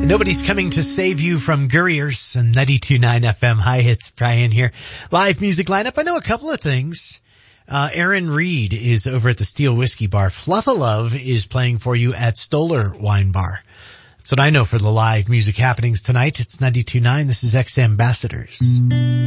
Nobody's coming to save you from Gurriers and 92.9 FM. Hi, it's Brian here. Live music lineup. I know a couple of things. Aaron Reed is over at the Steel Whiskey Bar. Fluff-A-Love is playing for you at Stoller Wine Bar. That's what I know for the live music happenings tonight. It's 92.9. This is X Ambassadors.